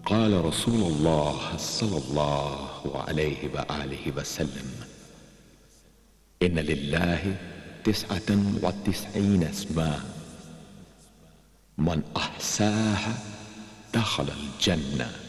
قال رسول الله صلى الله عليه وآله وسلم: إن لله 99 اسما، من أحساها دخل الجنة.